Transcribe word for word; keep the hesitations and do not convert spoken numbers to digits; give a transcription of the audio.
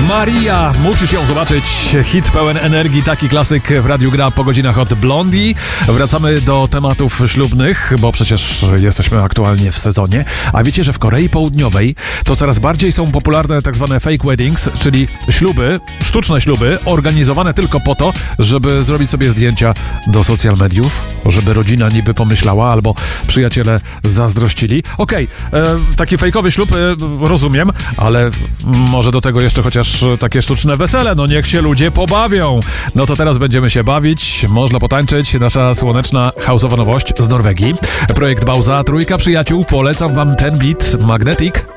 Maria, musisz ją zobaczyć. Hit pełen energii, taki klasyk w Radiu Gra po godzinach od Blondie. Wracamy do tematów ślubnych, bo przecież jesteśmy aktualnie w sezonie. A wiecie, że w Korei Południowej to coraz bardziej są popularne tak zwane fake weddings, czyli śluby, sztuczne śluby, organizowane tylko po to, żeby zrobić sobie zdjęcia do social mediów, żeby rodzina niby pomyślała albo przyjaciele zazdrościli. Okej, okay, taki fejkowy ślub e, rozumiem, ale może do tego jeszcze chociaż takie sztuczne wesele, no niech się ludzie pobawią. No to teraz będziemy się bawić, można potańczyć, nasza słoneczna house'owa nowość z Norwegii. Projekt Bauza, trójka przyjaciół, polecam wam ten beat, Magnetic.